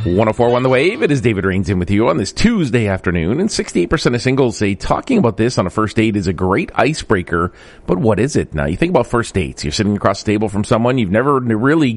104.1 The Wave. It is David Rains in with you on this Tuesday afternoon, and 68% of singles say talking about this on a first date is a great icebreaker. But what is it? Now, you think about first dates. You're sitting across the table from someone you've never really